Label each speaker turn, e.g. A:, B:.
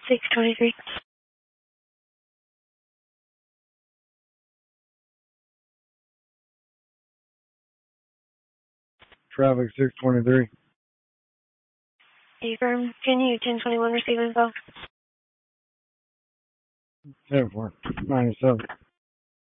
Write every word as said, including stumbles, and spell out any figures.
A: six twenty-three.
B: Traffic six twenty-three.
A: Affirm. Can you ten twenty-one receive info?
B: seven four ninety-seven.